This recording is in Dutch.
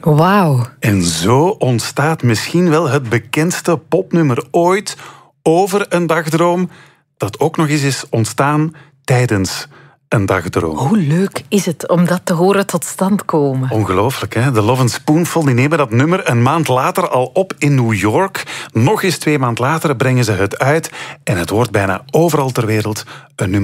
Wauw. En zo ontstaat misschien wel het bekendste popnummer ooit over een dagdroom, dat ook nog eens is ontstaan tijdens een dagdroom. Hoe leuk is het om dat te horen tot stand komen? Ongelooflijk, hè? De Love Spoonful die nemen dat nummer een maand later al op in New York. Nog eens 2 maanden later brengen ze het uit en het wordt bijna overal ter wereld een nummer